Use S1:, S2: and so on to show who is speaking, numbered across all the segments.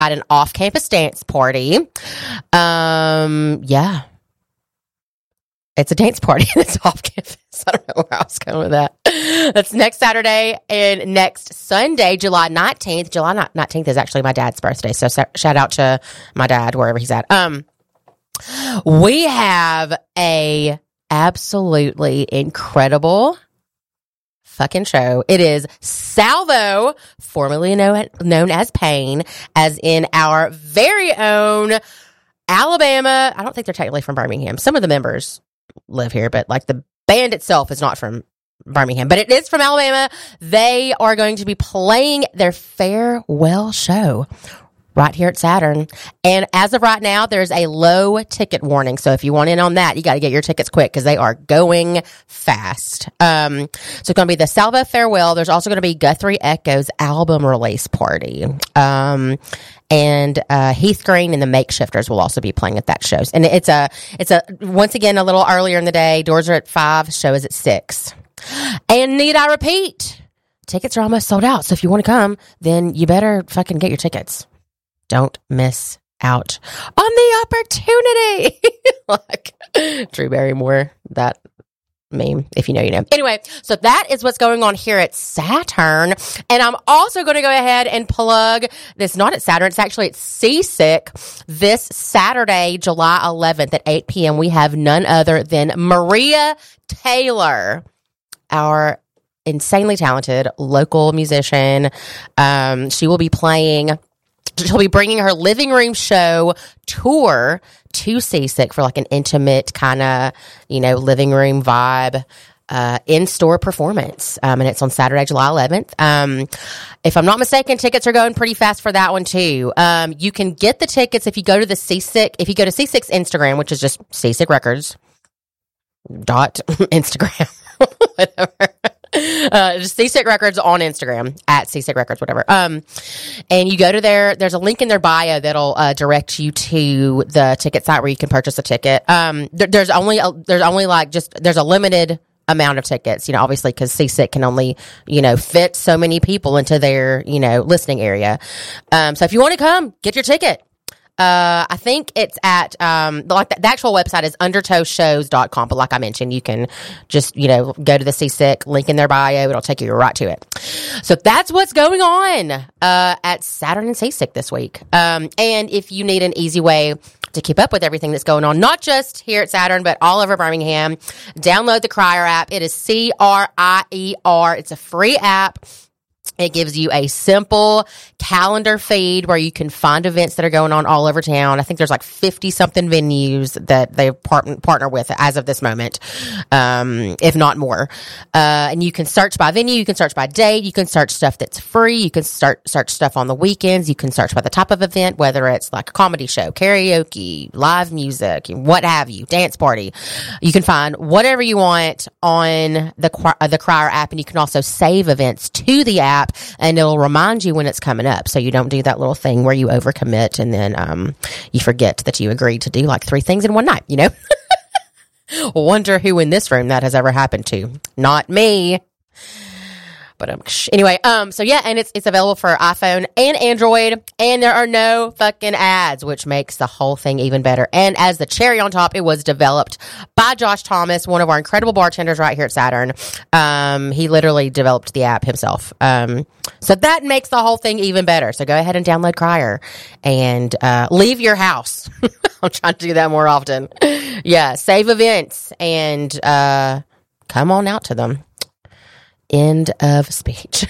S1: at an off-campus dance party. Yeah. It's a dance party that's off campus. I don't know where I was going with that. That's next Saturday and next Sunday, July 19th. July 19th is actually my dad's birthday. So shout out to my dad, wherever he's at. We have a absolutely incredible fucking show. It is Salvo, formerly known as Pain, as in our very own Alabama. I don't think they're technically from Birmingham. Some of the members live here, but like the band itself is not from Birmingham, but it is from Alabama. They are going to be playing their farewell show right here at Saturn. And as of right now, there's a low ticket warning. So if you want in on that, you got to get your tickets quick because they are going fast. So it's going to be the Salvo Farewell. There's also going to be Guthrie Echo's album release party. And Heath Green and the Makeshifters will also be playing at that show. And it's a once again a little earlier in the day. Doors are at 5, show is at 6. And need I repeat, tickets are almost sold out. So if you want to come, then you better fucking get your tickets. Don't miss out on the opportunity. Like Drew Barrymore, that meme. If you know, you know. Anyway, so that is what's going on here at Saturn. And I'm also going to go ahead and plug this, not at Saturn, it's actually at Seasick. This Saturday, July 11th at 8 p.m., we have none other than Maria Taylor, our insanely talented local musician. She will be playing... She'll be bringing her living room show tour to Seasick for like an intimate kind of, living room vibe, in-store performance. And it's on Saturday, July 11th. If I'm not mistaken, tickets are going pretty fast for that one too. You can get the tickets if you go to Seasick's Instagram, which is just Seasick Records Instagram, whatever. Just Seasick Records on Instagram at Seasick Records, whatever. And you go to there's a link in their bio that'll direct you to the ticket site where you can purchase a ticket. There's a limited amount of tickets, obviously because Seasick can only, fit so many people into their, listening area. So if you want to come, get your ticket. I think it's at, the actual website is undertowshows.com, but like I mentioned, you can just, go to the Seasick link in their bio. It'll take you right to it. So that's what's going on, at Saturn and Seasick this week. And if you need an easy way to keep up with everything that's going on, not just here at Saturn, but all over Birmingham, download the Crier app. It is Crier. It's a free app. It gives you a simple calendar feed where you can find events that are going on all over town. I think there's like 50-something venues that they partner with as of this moment, if not more. And you can search by venue, you can search by date, you can search stuff that's free, you can search stuff on the weekends, you can search by the type of event, whether it's like a comedy show, karaoke, live music, what have you, dance party. You can find whatever you want on the Crier app, and you can also save events to the app, and it'll remind you when it's coming up, so you don't do that little thing where you overcommit and then you forget that you agreed to do like 3 things in one night. Wonder who in this room that has ever happened to. Not me. But anyway, so yeah, and it's available for iPhone and Android, and there are no fucking ads, which makes the whole thing even better. And as the cherry on top, it was developed by Josh Thomas, one of our incredible bartenders right here at Saturn. He literally developed the app himself. So that makes the whole thing even better. So go ahead and download Crier and leave your house. I'm trying to do that more often. Yeah, save events and come on out to them. End of speech.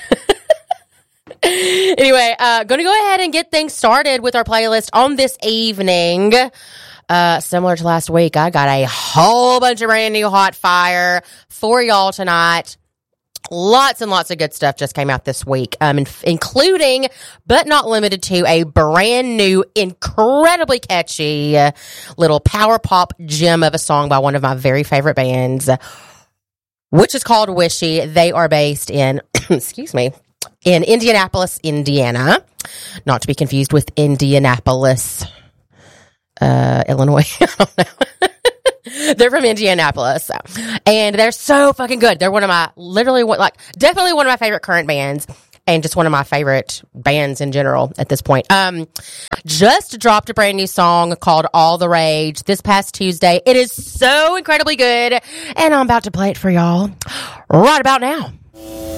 S1: Anyway, going to go ahead and get things started with our playlist on this evening. Similar to last week, I got a whole bunch of brand new hot fire for y'all tonight. Lots and lots of good stuff just came out this week, including, but not limited to, a brand new, incredibly catchy little power pop gem of a song by one of my very favorite bands, which is called Wishy. They are based in, in Indianapolis, Indiana. Not to be confused with Indianapolis, Illinois. I don't know. They're from Indianapolis. And they're so fucking good. They're definitely one of my favorite current bands. and just one of my favorite bands in general at this point. Just dropped a brand new song called All the Rage this past Tuesday. It is so incredibly good, and I'm about to play it for y'all right about now.